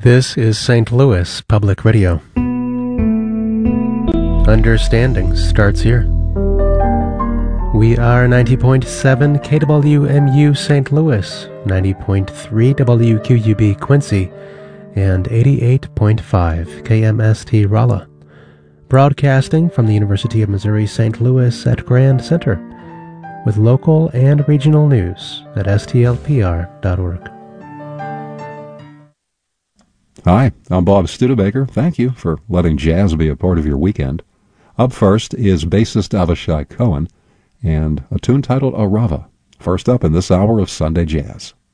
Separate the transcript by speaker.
Speaker 1: This is St. Louis Public Radio. Understanding starts here. We are 90.7 KWMU St. Louis, 90.3 WQUB Quincy, and 88.5 KMST Rolla. Broadcasting from the University of Missouri St. Louis at Grand Center, with local and regional news at stlpr.org.
Speaker 2: Hi, I'm Bob Studebaker. Thank you for letting jazz be a part of your weekend. Up first is bassist Avishai Cohen and a tune titled Arava. First up in this hour of Sunday Jazz.